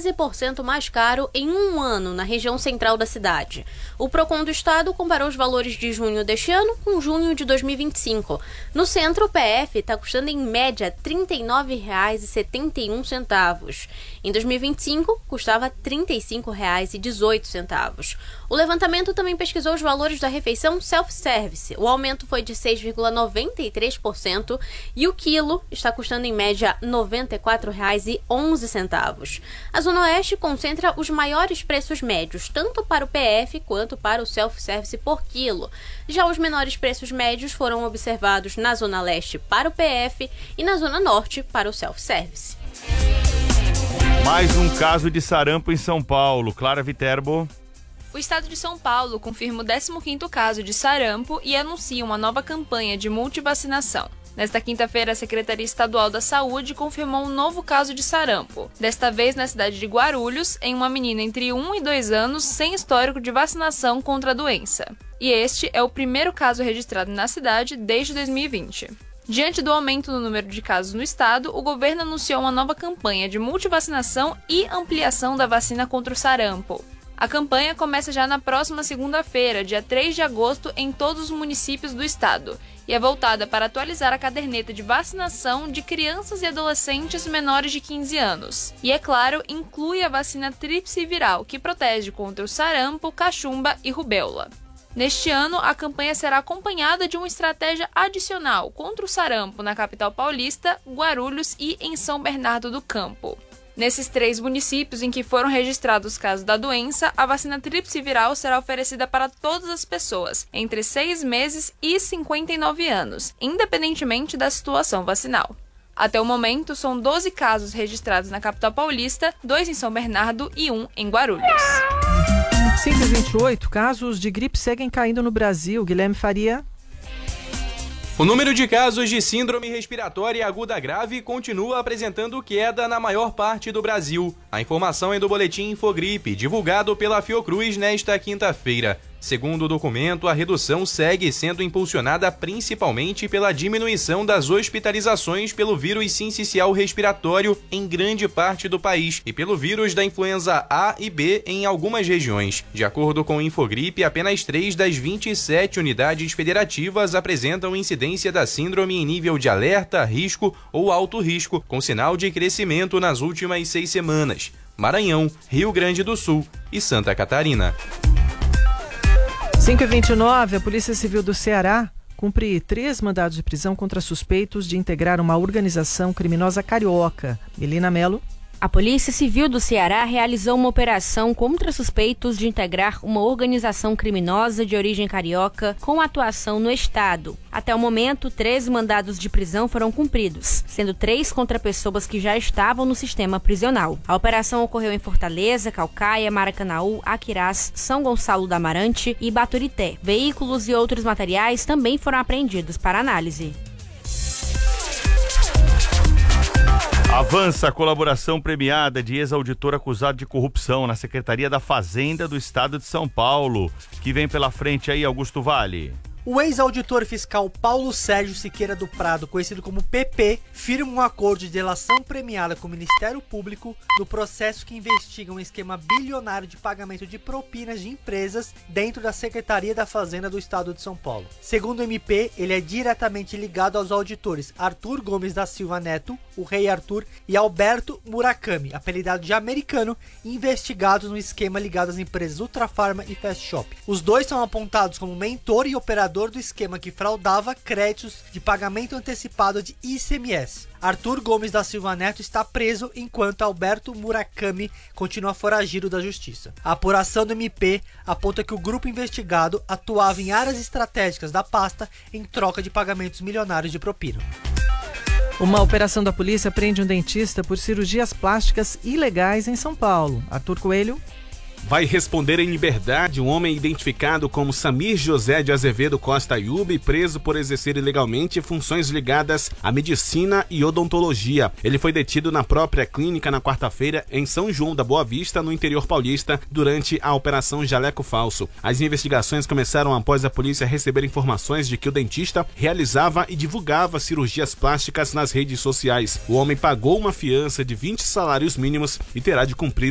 15% mais caro em um ano na região central da cidade. O Procon do Estado comparou os valores de junho deste ano com junho de 2025. No centro, o PF está custando em média R$ 39,71. Em 2025, custava R$ 35,18. O levantamento também pesquisou os valores da refeição self-service. O aumento foi de 6,93% e o quilo está custando em média R$ 94,11. A Zona Oeste concentra os maiores preços médios, tanto para o PF quanto para o self-service por quilo. Já os menores preços médios foram observados na Zona Leste para o PF e na Zona Norte para o self-service. Mais um caso de sarampo em São Paulo. Clara Viterbo. O estado de São Paulo confirma o 15º caso de sarampo e anuncia uma nova campanha de multivacinação. Nesta quinta-feira, a Secretaria Estadual da Saúde confirmou um novo caso de sarampo, desta vez na cidade de Guarulhos, em uma menina entre 1 e 2 anos sem histórico de vacinação contra a doença. E este é o primeiro caso registrado na cidade desde 2020. Diante do aumento no número de casos no estado, o governo anunciou uma nova campanha de multivacinação e ampliação da vacina contra o sarampo. A campanha começa já na próxima segunda-feira, dia 3 de agosto, em todos os municípios do estado, e é voltada para atualizar a caderneta de vacinação de crianças e adolescentes menores de 15 anos. E, é claro, inclui a vacina tríplice viral, que protege contra o sarampo, cachumba e rubéola. Neste ano, a campanha será acompanhada de uma estratégia adicional contra o sarampo na capital paulista, Guarulhos e em São Bernardo do Campo. Nesses 3 municípios em que foram registrados casos da doença, a vacina tríplice viral será oferecida para todas as pessoas, entre 6 meses e 59 anos, independentemente da situação vacinal. Até o momento, são 12 casos registrados na capital paulista, 2 em São Bernardo e 1 em Guarulhos. 528 casos de gripe seguem caindo no Brasil. Guilherme Faria. O número de casos de síndrome respiratória aguda grave continua apresentando queda na maior parte do Brasil. A informação é do boletim Infogripe, divulgado pela Fiocruz nesta quinta-feira. Segundo o documento, a redução segue sendo impulsionada principalmente pela diminuição das hospitalizações pelo vírus sincicial respiratório em grande parte do país e pelo vírus da influenza A e B em algumas regiões. De acordo com o Infogripe, apenas 3 das 27 unidades federativas apresentam incidência da síndrome em nível de alerta, risco ou alto risco, com sinal de crescimento nas últimas 6 semanas. Maranhão, Rio Grande do Sul e Santa Catarina. 5h29, a Polícia Civil do Ceará cumpre 3 mandados de prisão contra suspeitos de integrar uma organização criminosa carioca. Melina Mello. A Polícia Civil do Ceará realizou uma operação contra suspeitos de integrar uma organização criminosa de origem carioca com atuação no estado. Até o momento, 13 mandados de prisão foram cumpridos, sendo 3 contra pessoas que já estavam no sistema prisional. A operação ocorreu em Fortaleza, Caucaia, Maracanaú, Aquirás, São Gonçalo do Amarante e Baturité. Veículos e outros materiais também foram apreendidos para análise. Avança a colaboração premiada de ex-auditor acusado de corrupção na Secretaria da Fazenda do Estado de São Paulo. Que vem pela frente aí, Augusto Vale. O ex-auditor fiscal Paulo Sérgio Siqueira do Prado, conhecido como PP, firma um acordo de delação premiada com o Ministério Público no processo que investiga um esquema bilionário de pagamento de propinas de empresas dentro da Secretaria da Fazenda do Estado de São Paulo. Segundo o MP, ele é diretamente ligado aos auditores Arthur Gomes da Silva Neto, o Rei Arthur, e Alberto Murakami, apelidado de americano, investigados no esquema ligado às empresas Ultrafarma e Fast Shop. Os dois são apontados como mentor e operador do esquema que fraudava créditos de pagamento antecipado de ICMS. Arthur Gomes da Silva Neto está preso, enquanto Alberto Murakami continua foragido da justiça. A apuração do MP aponta que o grupo investigado atuava em áreas estratégicas da pasta em troca de pagamentos milionários de propina. Uma operação da polícia prende um dentista por cirurgias plásticas ilegais em São Paulo. Arthur Coelho. Vai responder em liberdade um homem identificado como Samir José de Azevedo Costa Ayub, preso por exercer ilegalmente funções ligadas à medicina e odontologia. Ele foi detido na própria clínica na quarta-feira em São João da Boa Vista, no interior paulista, durante a Operação Jaleco Falso. As investigações começaram após a polícia receber informações de que o dentista realizava e divulgava cirurgias plásticas nas redes sociais. O homem pagou uma fiança de 20 salários mínimos e terá de cumprir